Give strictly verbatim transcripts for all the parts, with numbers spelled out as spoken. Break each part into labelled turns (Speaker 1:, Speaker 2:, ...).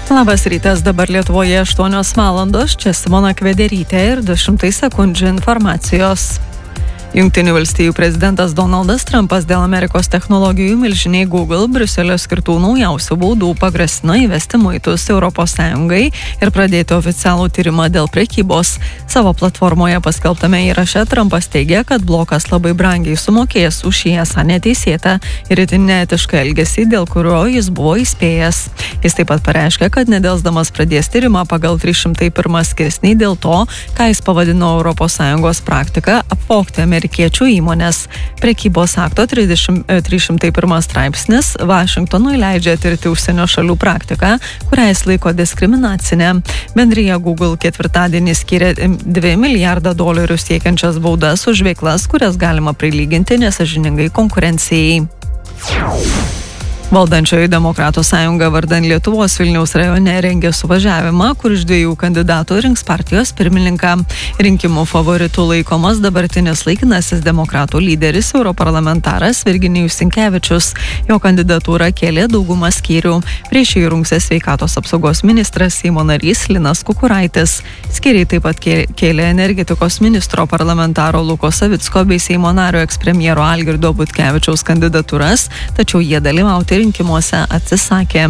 Speaker 1: Labas rytas, dabar Lietuvoje aštuonios valandos, čia Simona Kvederytė ir du šimtai sekundžių informacijos. Jungtinių valstijų prezidentas Donaldas Trumpas dėl Amerikos technologijų milžiniai Google Briuselio skirtų naujausių baudų pagrasino įvesti muitus Europos Sąjungai ir pradėti oficialų tyrimą dėl prekybos. Savo platformoje paskelbtame įraše Trumpas teigia, kad blokas labai brangiai sumokės už šį esą neteisėtą ir itin neetišką elgesį, dėl kurio jis buvo įspėjęs. Jis taip pat pareiškė, kad nedelsdamas pradės tyrimą pagal trys šimtai pirmą skirsnį dėl to, ką jis pavadino Europos Sąjungos praktika apvogti amerikiečių įmonės. Prekybos akto trys šimtai pirmas straipsnis Vašingtonui leidžia tirti užsienio šalių praktiką, kurią jis laiko diskriminacinę. Bendrija Google ketvirtadienį skyrė dvi milijardą dolerių siekiančias baudas už veiklas, kurias galima prilyginti nesąžiningai konkurencijai. Valdančioji Demokratų sąjunga vardan Lietuvos Vilniaus rajone rengia suvažiavimą, kur iš dviejų kandidatų rinks partijos pirmininką. Rinkimų favoritų laikomas dabartinis laikinasis demokratų lyderis europarlamentaras Virginijus Sinkevičius. Jo kandidatūrą kėlė dauguma skyrių. Prieš jį rungsis sveikatos apsaugos ministras Seimo narys Linas Kukuraitis. Skyriai taip pat kėlė energetikos ministro parlamentaro Luko Savicko bei Seimo nario ekspremjero Algirdo Butkevičiaus kandidatūras, tačiau jie dalyvauti rinkimuose atsisakė.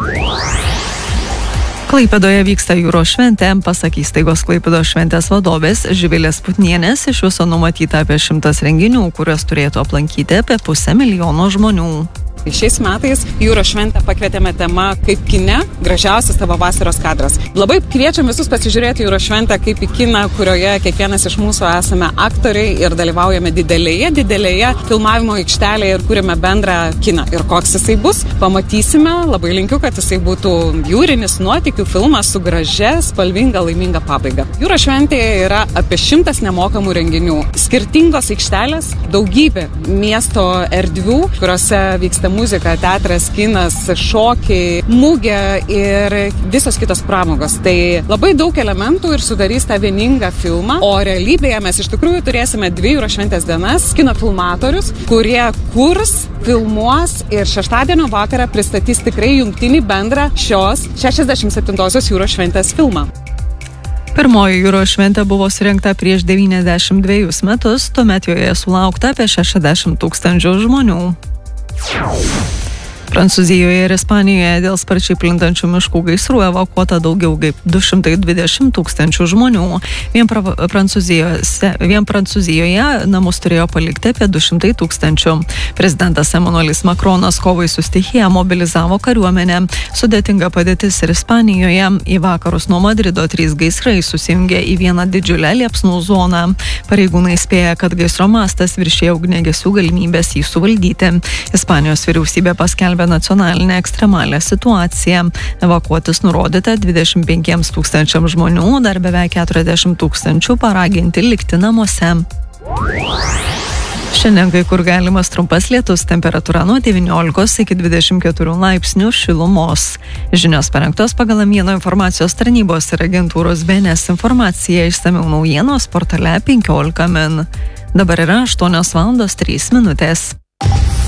Speaker 1: Klaipėdoje vyksta jūros šventė, pasak įstaigos Klaipėdos šventės vadovės Živilės Putnienės, iš viso numatyta apie šimtas renginių, kuriuos turėtų aplankyti apie pusę milijono žmonių.
Speaker 2: Šiais metais jūros šventę pakvietėme tema kaip kine gražiausias tavo vasaros kadras. Labai kviečiam visus pasižiūrėti jūros šventę kaip į kiną, kurioje kiekvienas iš mūsų esame aktoriai ir dalyvaujame didelėje, didelėje filmavimo aikštelėje ir kūrėme bendrą kiną. Ir koks jisai bus, pamatysime. Labai linkiu, kad jisai būtų jūrinis nuotykių filmas su gražia, spalvinga, laiminga pabaiga. Jūros šventėje yra apie šimtas nemokamų renginių. Skirtingos aikštelės, daugybė miesto erdvių, kuriuose vyksta muzika, teatras, kinas, šokiai, mugė ir visos kitos pramogos. Tai labai daug elementų ir sudarys tą vieningą filmą, o realybėje mes iš tikrųjų turėsime dvi jūros šventės dienas kino filmatorius, kurie kurs, filmuos ir šeštadienio vakarą pristatys tikrai jungtinį bendrą šios šešiasdešimt septintosios jūros šventės filmą.
Speaker 1: Pirmoji jūros šventė buvo surengta prieš devyniasdešimt dvejus metus, tuomet joje sulaukta apie šešiasdešimt tūkstančių žmonių. Prancūzijoje ir Ispanijoje dėl sparčiai plintančių miškų gaisrų evakuota daugiau kaip du šimtai dvidešimt tūkstančių žmonių. Vien, pra, vien Prancūzijoje namus turėjo palikti apie du šimtai tūkstančių. Prezidentas Emanuelis Makronas kovai su stichija mobilizavo kariuomenę. Sudėtinga padėtis ir Ispanijoje. Į vakarus nuo Madrido trys gaisrai susijungė į vieną didžiulę liepsnų zoną. Pareigūnai spėja, kad gaisro mastas viršėjo ugniagesių galimybės jį suvaldyti. Ispanijos vyriausybė paskelbė nacionalinę ekstremalią situaciją. Evakuotis nurodyta dvidešimt penkiems tūkstančiams žmonių, dar beveik keturiasdešimt tūkstančių paraginti likti namuose. Šiandien kai kur galimas trumpas lietus, temperatūra nuo devyniolikos iki dvidešimt keturių laipsnių šilumos. Žinios parengtos pagal Amieno informacijos tarnybos ir agentūros B N S informacija, išsamiau naujienos portale penkiolika min. Dabar yra aštuonios valandos trys minutės.